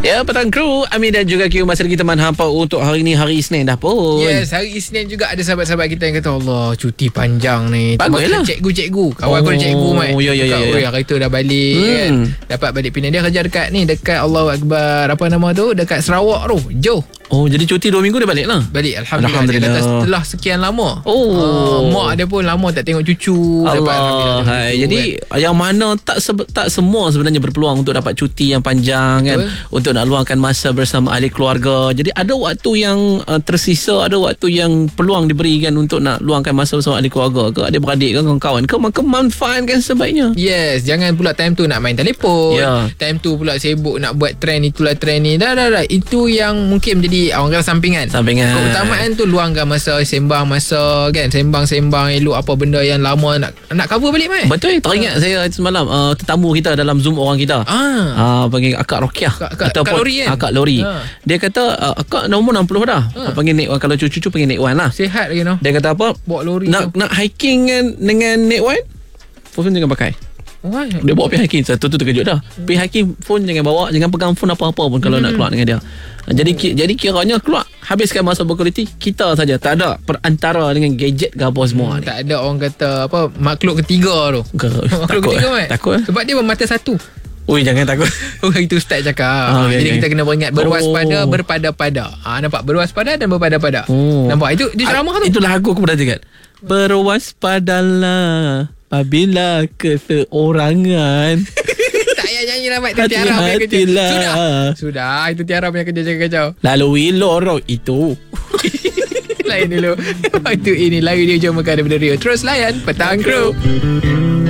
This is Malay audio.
Ya, Petang Kru, Amin dan juga Q masih lagi teman hampa untuk hari ni, hari Isnin dah pun. Yes, hari Isnin juga ada sahabat-sahabat kita yang kata, Allah, cuti panjang ni. Baguslah. Cikgu-cikgu. Kawan aku ada cikgu, Mat. Ya. Hari tu dah balik kan. Dapat balik Penang. Dia kerja dekat ni, dekat Allahu Akbar. Apa nama tu? Dekat Sarawak tu. Jauh. Oh, jadi cuti 2 minggu dia balik lah? Balik, Alhamdulillah. Dia kata setelah sekian lama. Mak dia pun lama tak tengok cucu. Allah. Jadi yang mana tak semua sebenarnya berpeluang untuk dapat cuti yang panjang kan, untuk nak luangkan masa bersama ahli keluarga. Jadi ada waktu yang tersisa, ada waktu yang peluang diberikan untuk nak luangkan masa bersama ahli keluarga ke adik-beradik ke kawan-kawan ke, maka manfaatkan sebaiknya. Yes, jangan pula time tu nak main telefon. Time tu pula sibuk nak buat trend itulah trend ni. Dah. Itu yang mungkin menjadi orang kata sampingan. Keutamaan tu luangkan masa, sembang masa kan, sembang elok apa benda yang lama nak cover balik, Mat. Betul. Teringat saya semalam tetamu kita dalam Zoom orang kita. Panggil Akak Rokiah ataupun Lori kan? Akak Lori. Dia kata Akak dah umur 60 dah. Panggil Nek Wan, kalau cucu panggil Nek Wan lah. Sihat lagi no. Dia kata apa? Bawa lori nak hiking dengan Nek Wan, phone jangan pakai. Dia bawa pergi hiking. Satu tu terkejut dah. Pergi hiking, phone jangan bawa, jangan pegang phone apa-apa pun kalau nak keluar dengan dia. Jadi kiranya keluar, habiskan masa berkualiti kita saja. Tak ada perantara dengan gadget ke apa semua ni. Tak ada orang kata apa makhluk ketiga tu. Makhluk ketiga, Mat. Takut. Sebab dia bermata satu. Ui, jangan takut. Itu Ustaz cakap. Jadi kita kena beringat berwaspada, berpada-pada. Nampak? Berwaspada dan berpada-pada. Nampak? Itu ceramah tu. Itu lagu aku pernah dengar. Berwaspadalah apabila keseorangan. Tak payah nyanyi lah, Mat. Itu Tiara punya kerja. Sudah. Itu Tiara punya kerja kacau. Lalui lorong itu. Lain dulu. Itu ini lagi dia jom makan daripada Rio. Terus layan Petang Kru.